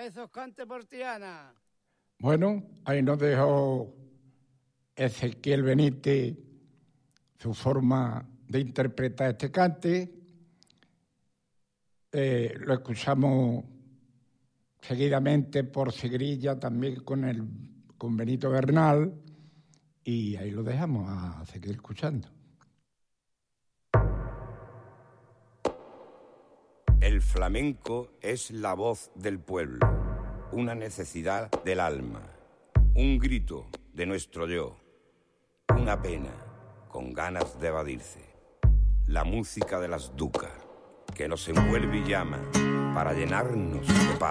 esos cantes por Triana. Bueno, ahí nos dejó Ezequiel Benítez su forma de interpretar este cante. Lo escuchamos seguidamente por Segrilla, también con Benito Bernal, y ahí lo dejamos a seguir escuchando. El flamenco es la voz del pueblo, una necesidad del alma, un grito de nuestro yo, una pena con ganas de evadirse, la música de las ducas que nos envuelve y llama para llenarnos de paz.